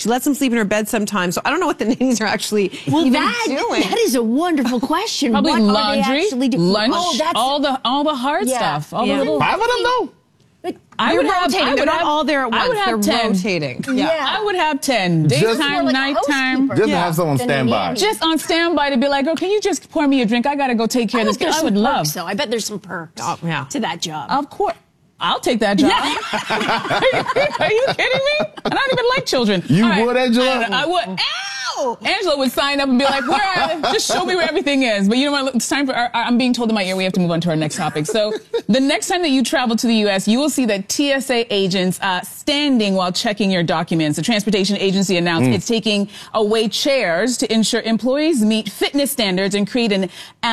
She lets them sleep in her bed sometimes. So I don't know what the nannies are actually even doing. That is a wonderful question. Probably what laundry, are they actually doing? lunch, Oh, that's all the hard stuff. All the little. 5 of them though. They're rotating. They're not all there at once. I would have They're 10. rotating. I would have 10. Daytime, nighttime. Just to have someone stand by. Just on standby to be like, oh, can you just pour me a drink? I got to go take care of this. I would love. So I bet there's some perks to that job. Of course. I'll take that job. Are you kidding me? I don't even like children. You would, Angela? I would. Ow! Angela would sign up and be like, just show me where everything is. But you know what? It's time for I'm being told in my ear we have to move on to our next topic. So the next time that you travel to the U.S., you will see that TSA agents standing while checking your documents. The transportation agency announced it's taking away chairs to ensure employees meet fitness standards and create an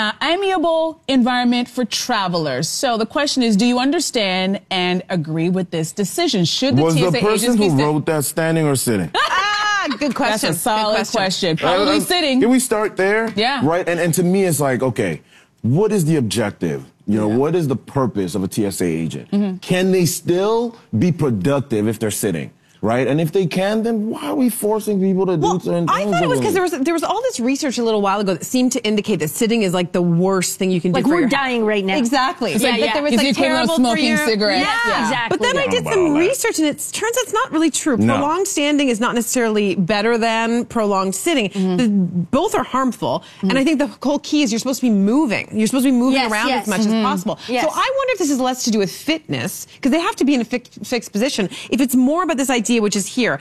amiable environment for travelers. So the question is, do you understand and agree with this decision? Should the TSA was the person agents who wrote that standing or sitting? Good question. That's a solid question. Probably sitting. Can we start there? Yeah. Right? And to me, it's like, okay, what is the objective? You know, what is the purpose of a TSA agent? Can they still be productive if they're sitting? Right? And if they can, then why are we forcing people to do certain things? I thought it was because there was all this research a little while ago that seemed to indicate that sitting is like the worst thing you can do for your we're dying right now. Exactly. It's like there was like terrible smoking cigarettes. Yeah, exactly. But then I did some research and it turns out it's not really true. No. Prolonged standing is not necessarily better than prolonged sitting. Both are harmful. And I think the whole key is you're supposed to be moving. You're supposed to be moving around as much as possible. Yes. So I wonder if this is less to do with fitness, because they have to be in a fixed position. If it's more about this idea, which is here,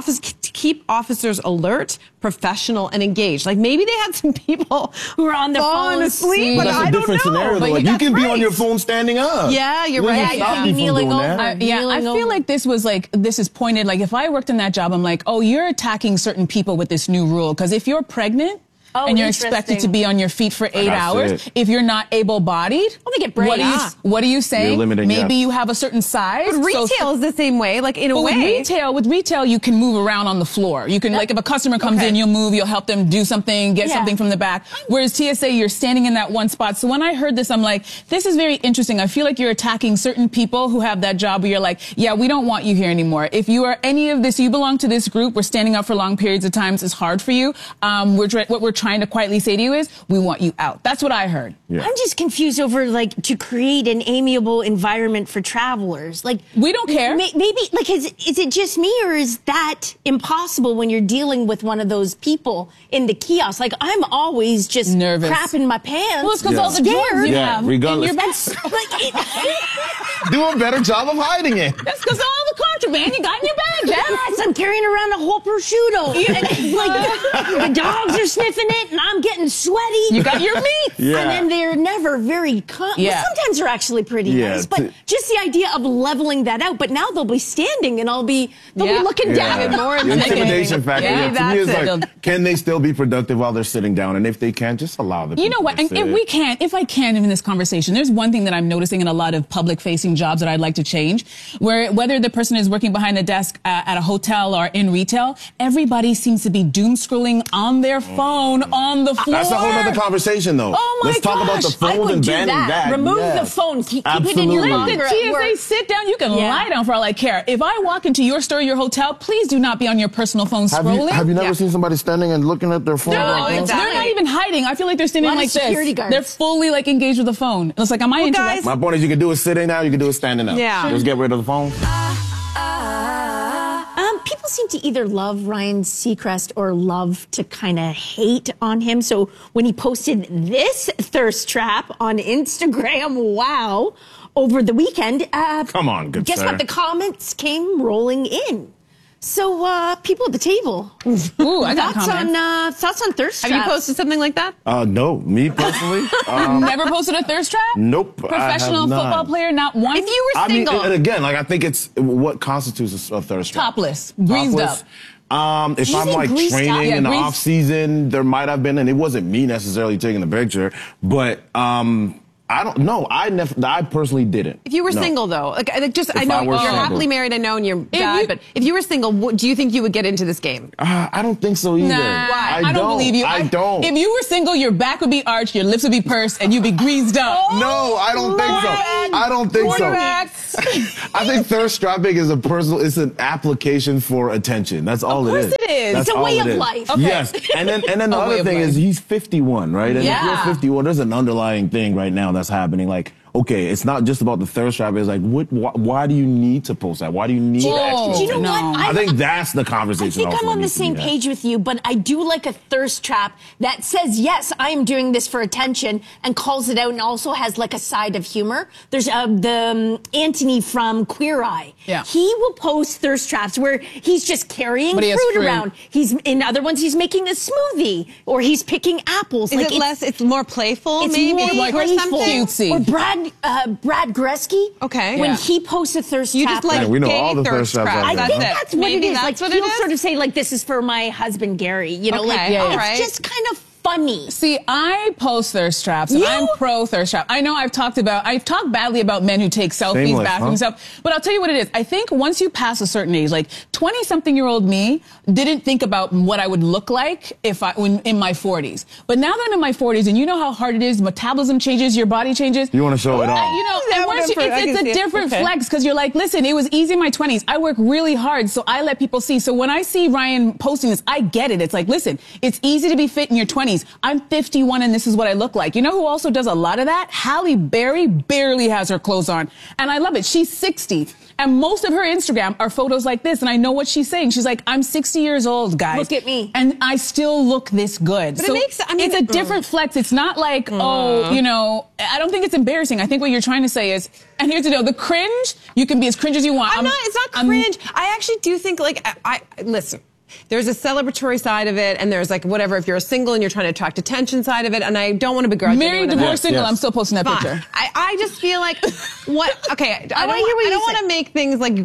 to keep officers alert, professional, and engaged. Like maybe they had some people who are on their falling phones. asleep, but that's I a don't different know. scenario. But Like you can be on your phone standing up. Yeah, you're It right. doesn't stop Yeah, you from kneeling doing over. that. I feel like this is pointed. Like if I worked in that job, I'm like, oh, you're attacking certain people with this new rule. Because if you're pregnant, and you're expected to be on your feet for 8 hours. If you're not able-bodied, they get brave. What are you saying? You're limiting, Maybe you have a certain size. But retail is the same way, like in a way. With retail, you can move around on the floor. You can, like, if a customer comes in, you'll move, you'll help them do something, get something from the back. Whereas TSA, you're standing in that one spot. So when I heard this, I'm like, this is very interesting. I feel like you're attacking certain people who have that job where you're like, yeah, we don't want you here anymore. If you are any of this, you belong to this group, we're standing up for long periods of times, it's hard for you. What we're trying to quietly say to you is, we want you out. That's what I heard. Yeah. I'm just confused over, like, to create an amiable environment for travelers. Like, we don't care. Maybe, like, is it just me, or is that impossible when you're dealing with one of those people in the kiosk? Like, I'm always just nervous, crapping my pants. Well, it's because all the drugs you have regardless. in your bag. Do a better job of hiding it. That's because all the contraband you got in your bag, Jeff. Yes, I'm carrying around a whole prosciutto. And, like, the dogs are sniffing it, and I'm getting sweaty. You got your meat. Yeah. And then they're never very well, sometimes they're actually pretty nice, but just the idea of leveling that out. But now they'll be standing and they'll be looking down and more. The intimidation factor. Yeah, To me, it's like, can they still be productive while they're sitting down? And if they can, just allow them. You know what? And if I can in this conversation, there's one thing that I'm noticing in a lot of public-facing jobs that I'd like to change, where whether the person is working behind a desk at a hotel or in retail, everybody seems to be doom scrolling on their phone on the floor. That's a whole other conversation, though. Oh my Let's talk about the phone and banning that. Remove the phone. Keep it in your Let locker. the TSA sit down. You can lie down for all I care. If I walk into your store, your hotel, please do not be on your personal phone scrolling. Have you never seen somebody standing and looking at their phone? No, they're not even hiding. I feel like they're standing like this. Guards. They're fully like engaged with the phone. It's like, am I interrupting? My point is, you can do it sitting now, you can do it standing up. Yeah. Just get rid of the phone. People seem to either love Ryan Seacrest or love to kind of hate on him. So when he posted this thirst trap on Instagram, wow, over the weekend, come on, good guess sir. what? The comments came rolling in. So, people at the table. Ooh, I got thoughts on thirst traps? Have you posted something like that? No, me personally. Never posted a thirst trap? Nope. Professional football player, not one? If you were single. And again, like I think it's what constitutes a thirst trap. Topless, greased up. If I'm like training in the off season, there might have been, and it wasn't me necessarily taking the picture, but I don't know. I personally didn't. If you were single, though, like I know you're happily married. I know, and you're bad. But if you were single, do you think you would get into this game? I don't think so either. Nah, I don't believe you. I don't. If you were single, your back would be arched, your lips would be pursed, and you'd be greased up. No, I don't think so. I don't think so. I think thirst trapping is it's an application for attention. That's all it is. Of course it is. That's It's a all way it of is. life. Okay. Yes. And then the A way other of thing life. is he's 51, right? And if Yeah. you're 51, there's an underlying thing right now that's happening. Like, okay, it's not just about the thirst trap. It's like, why do you need to post that? Why do you need Whoa. extra? Do you know No. what? I think that's the I conversation. think also I'm on the needs to be same had. page with you, but I do like a thirst trap that says, yes, I am doing this for attention and calls it out and also has like a side of humor. There's Anthony from Queer Eye. Yeah. He will post thirst traps where he's just carrying But he has fruit fruit. around. In other ones, he's making a smoothie or he's picking apples. Is Like, it's more playful, it's maybe, more like or playful. something? Cutesy. Or Brad Gresky. Okay. When Yeah. he posts a thirst You trap. just like Yeah, we know gay all the thirst thirst traps traps. out I there. think That's that's it. what Maybe it is. that's Like what he'll it is? sort of say, like, this is for my husband Gary. You know, Okay, like all it's right. just kind of funny. See, I post thirst traps. And You? I'm pro thirst trap. I know I've talked badly about men who take selfies, Shameless, bathroom huh? stuff. But I'll tell you what it is. I think once you pass a certain age, like 20-something-year-old me didn't think about what I would look like when in my 40s. But now that I'm in my 40s, and you know how hard it is, metabolism changes, your body changes. You want to show it all. You know, Yeah, and once whatever. I it's can a see it. different Okay. flex because you're like, listen, it was easy in my 20s. I work really hard, so I let people see. So when I see Ryan posting this, I get it. It's like, listen, it's easy to be fit in your 20s. I'm 51 and this is what I look like. You know who also does a lot of that? Halle Berry barely has her clothes on. And I love it. She's 60. And most of her Instagram are photos like this. And I know what she's saying. She's like, I'm 60 years old, guys. Look at me. And I still look this good. But it so makes- I mean, it's a different flex. It's not like, oh, you know, I don't think it's embarrassing. I think what you're trying to say is, and here's the deal, the cringe, you can be as cringe as you want. It's not cringe. I actually do think, like, listen. There's a celebratory side of it, and there's like whatever. If you're single and you're trying to attract attention side of it, and I don't want to begrudge Married, anyone of divorced, that. single, Yes. I'm still posting that Fine. picture. I just feel like what? Okay, I don't wanna hear what you want say. to make things like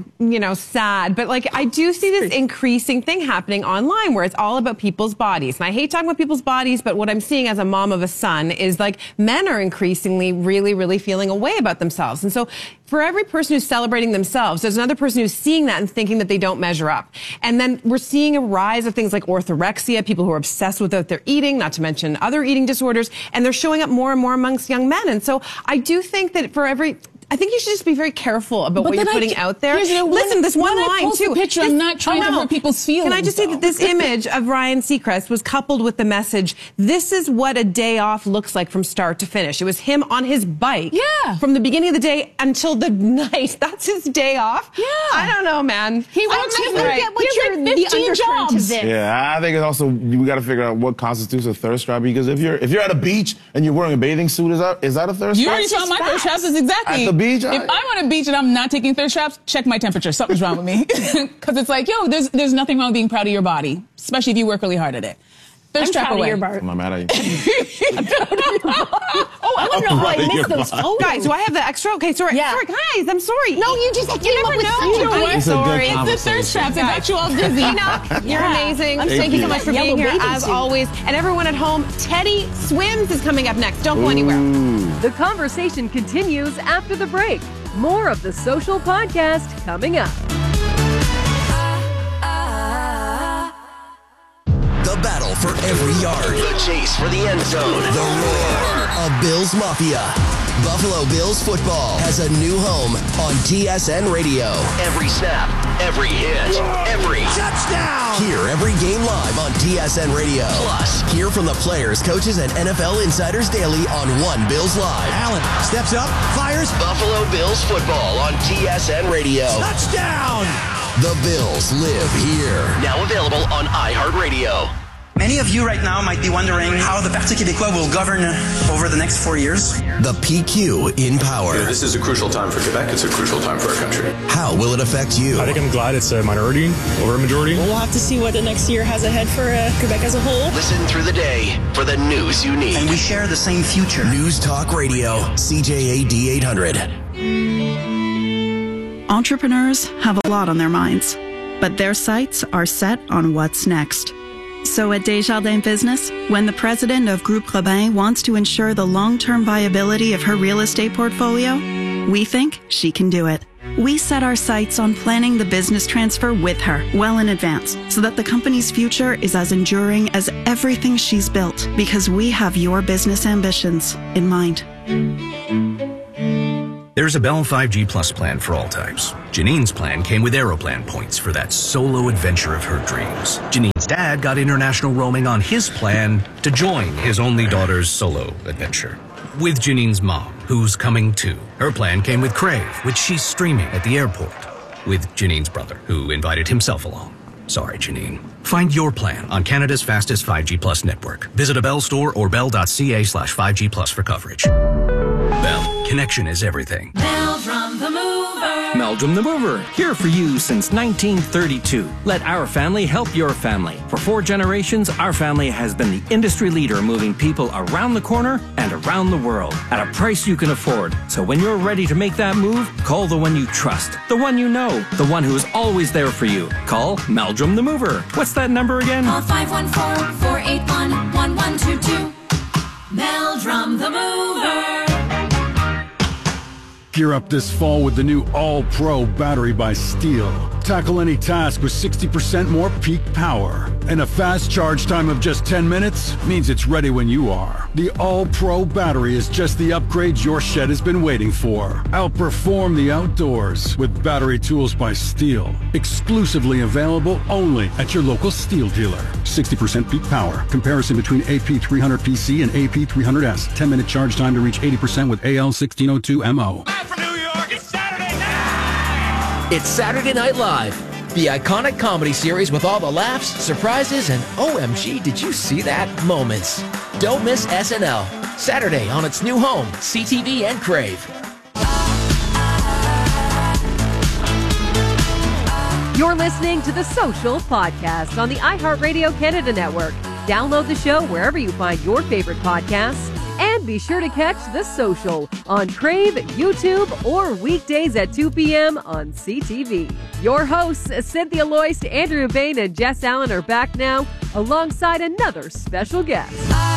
sad, but like I do see this increasing thing happening online where it's all about people's bodies, and I hate talking about people's bodies, but what I'm seeing as a mom of a son is like men are increasingly really, really feeling a way about themselves, and so for every person who's celebrating themselves, there's another person who's seeing that and thinking that they don't measure up, and then we're seeing a rise of things like orthorexia, people who are obsessed with what they're eating, not to mention other eating disorders, and they're showing up more and more amongst young men. And so I do think that I think you should just be very careful about what you're putting out there. Listen, this one when I line post too. a picture, I'm not trying to hurt people's feelings. Can I just say that this image of Ryan Seacrest was coupled with the message, this is what a day off looks like from start to finish. It was him on his bike. Yeah. From the beginning of the day until the night. That's his day off. Yeah. I don't know, man. He I works don't his get right. what He has you're like the 15 undercurrent of jobs. this. Yeah, I think it's also we got to figure out what constitutes a thirst trap, because if you're at a beach and you're wearing a bathing suit, is that a thirst You trap? already saw my thirst traps. Is exactly. At the beach? If I'm on a beach and I'm not taking thirst traps, check my temperature. Something's wrong with me. Because it's like, there's nothing wrong with being proud of your body, especially if you work really hard at it. Thirst I'm trap proud away. of your bar. I'm not mad at you. Oh, I want to know how I missed those photos. Guys, do I have the extra? Okay, sorry. Yeah. Sorry, guys, I'm sorry. No, you just came never up with know. such a You know great what? It's a good Sorry. It's the thirst traps. It got you all dizzy. You're Yeah. amazing. I'm Thank you so much for Yellow being here, bathing as suit. always. And everyone at home, Teddy Swims is coming up next. Don't go anywhere. The conversation continues after the break. More of the Social Podcast coming up. The battle for every yard. The chase for the end zone. The roar of Bills Mafia. Buffalo Bills football has a new home on TSN Radio. Every snap, every hit, every Touchdown! Hear every game live on TSN Radio. plus. Hear from the players, coaches, and NFL insiders daily on One Bills Live. Allen steps up, fires, Buffalo Bills football on TSN Radio. touchdown! The Bills live here. Now available on iHeartRadio. Many of you right now might be wondering how the Parti Québécois will govern over the next 4 years. The PQ in power. This is a crucial time for Quebec. It's a crucial time for our country. How will it affect you? I think I'm glad it's a minority over a majority. We'll have to see what the next year has ahead for Quebec as a whole. Listen through the day for the news you need. And we share the same future. News Talk Radio, CJAD 800. Entrepreneurs have a lot on their minds, but their sights are set on what's next. So at Desjardins Business, when the president of Groupe Robin wants to ensure the long-term viability of her real estate portfolio, we think she can do it. We set our sights on planning the business transfer with her well in advance so that the company's future is as enduring as everything she's built, because we have your business ambitions in mind. There's a Bell 5G Plus plan for all types. Janine's plan came with Aeroplan points for that solo adventure of her dreams. Janine's dad got international roaming on his plan to join his only daughter's solo adventure. With Janine's mom, who's coming too. Her plan came with Crave, which she's streaming at the airport. With Janine's brother, who invited himself along. Sorry, Janine. Find your plan on Canada's fastest 5G Plus network. Visit a Bell store or bell.ca/5G Plus for coverage. Bell, connection is everything. Meldrum the Mover. Meldrum the Mover, here for you since 1932. Let our family help your family. For 4 generations, our family has been the industry leader moving people around the corner and around the world at a price you can afford. So when you're ready to make that move, call the one you trust, the one you know, the one who is always there for you. Call Meldrum the Mover. What's that number again? Call 514-481-1122. Meldrum the Mover. Gear up this fall with the new All-Pro battery by Steel. Tackle any task with 60% more peak power. And a fast charge time of just 10 minutes means it's ready when you are. The All-Pro battery is just the upgrade your shed has been waiting for. Outperform the outdoors with battery tools by Steel. Exclusively available only at your local Steel dealer. 60% peak power. Comparison between AP300PC and AP300S. 10-minute charge time to reach 80% with AL1602MO. It's Saturday Night Live, the iconic comedy series with all the laughs, surprises, and OMG, did you see that moments. Don't miss SNL, Saturday on its new home, CTV and Crave. You're listening to The Social Podcast on the iHeartRadio Canada Network. Download the show wherever you find your favorite podcasts. And be sure to catch The Social on Crave, YouTube, or weekdays at 2 p.m. on CTV. Your hosts, Cynthia Loyst, Andrew Bain, and Jess Allen are back now alongside another special guest.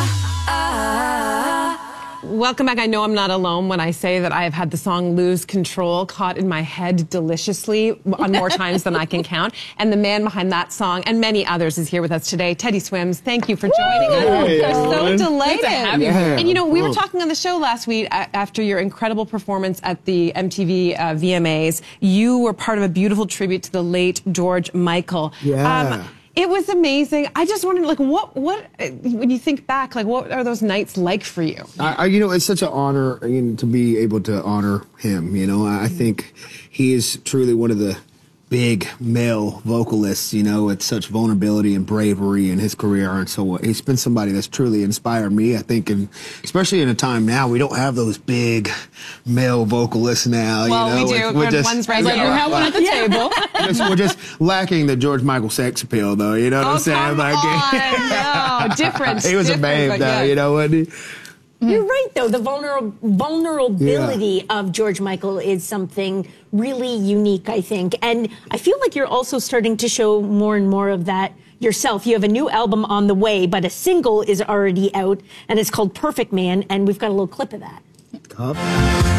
Welcome back. I know I'm not alone when I say that I have had the song Lose Control caught in my head deliciously on more times than I can count. And the man behind that song and many others is here with us today. Teddy Swims, thank you for joining us. We're so delighted. Good to have you here. And you know, we were talking on the show last week after your incredible performance at the MTV VMAs. You were part of a beautiful tribute to the late George Michael. Yeah. It was amazing. I just wondered, like, what, when you think back, like, what are those nights like for you? You know, it's such an honor to be able to honor him. You know, I think he is truly one of the big male vocalists, you know, with such vulnerability and bravery in his career. And so he's been somebody that's truly inspired me, I think, and especially in a time now, we don't have those big male vocalists now. Well, you know? we do. One's right here. You have one at the table. We're just lacking the George Michael sex appeal, though. You know what I'm saying? Come on. No, different. He was a babe, though, you know, wasn't he? You're right, though. The vulnerability of George Michael is something really unique, I think. And I feel like you're also starting to show more and more of that yourself. You have a new album on the way, but a single is already out, and it's called Perfect Man, and we've got a little clip of that.